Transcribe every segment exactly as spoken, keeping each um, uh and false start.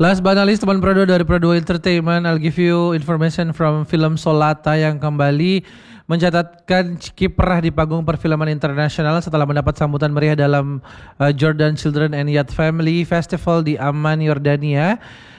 Last but not least, teman Prado dari Prado Entertainment, I'll give you information from film Solata yang kembali mencatatkan kiprah di panggung perfilman internasional setelah mendapat sambutan meriah dalam uh, Jordan Children and Youth Family Festival di Amman, Yordania.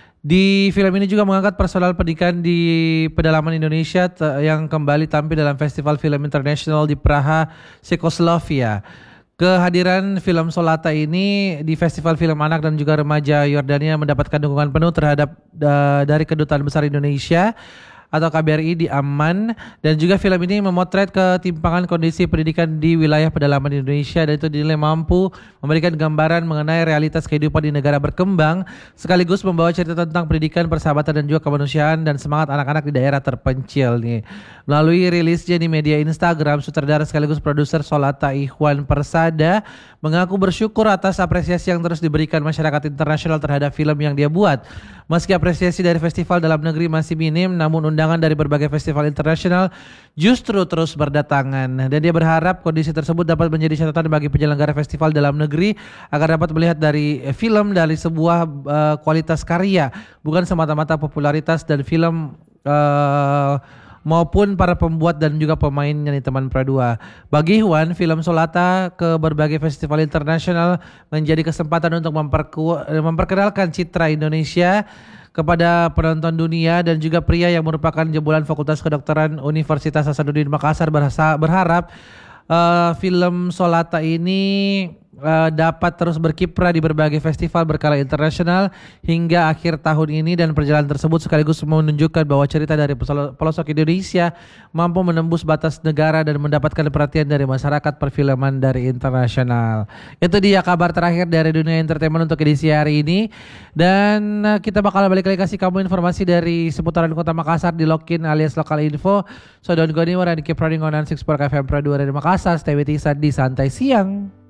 Di film ini juga mengangkat personal pendidikan di pedalaman Indonesia t- yang kembali tampil dalam Festival Film Internasional di Praha, Czechoslovakia. Kehadiran film Solata ini di Festival Film Anak dan juga Remaja Yordania mendapatkan dukungan penuh terhadap uh, dari Kedutaan Besar Indonesia atau K B R I di Amman, dan juga film ini memotret ketimpangan kondisi pendidikan di wilayah pedalaman Indonesia, dan itu dinilai mampu memberikan gambaran mengenai realitas kehidupan di negara berkembang sekaligus membawa cerita tentang pendidikan, persahabatan dan juga kemanusiaan dan semangat anak-anak di daerah terpencil nih. Melalui rilisnya di media Instagram, sutradara sekaligus produser Solata Ikhwan Persada mengaku bersyukur atas apresiasi yang terus diberikan masyarakat internasional terhadap film yang dia buat. Meski apresiasi dari festival dalam negeri masih minim, namun undangan dari berbagai festival internasional justru terus berdatangan. Dan dia berharap kondisi tersebut dapat menjadi catatan bagi penyelenggara festival dalam negeri agar dapat melihat dari film dari sebuah uh, kualitas karya, bukan semata-mata popularitas dan film uh, maupun para pembuat dan juga pemainnya nih teman Pradua. Bagi Ikhwan, film Solata ke berbagai festival internasional menjadi kesempatan untuk memperku- memperkenalkan citra Indonesia kepada penonton dunia, dan juga pria yang merupakan jebolan Fakultas Kedokteran Universitas Hasanuddin Makassar berasa, berharap uh, film Solata ini uh, dapat terus berkiprah di berbagai festival berkala internasional hingga akhir tahun ini, dan perjalanan tersebut sekaligus menunjukkan bahwa cerita dari pelosok Indonesia mampu menembus batas negara dan mendapatkan perhatian dari masyarakat perfilman dari internasional. Itu dia kabar terakhir dari dunia entertainment untuk edisi hari ini, dan uh, kita bakal balik lagi kasih kamu informasi dari seputaran Kota Makassar di Lokin alias Lokal Info. So don't go anywhere and keep running on enam enam F M Pradua dari Makassar. Stay with Isan di Santai Siang.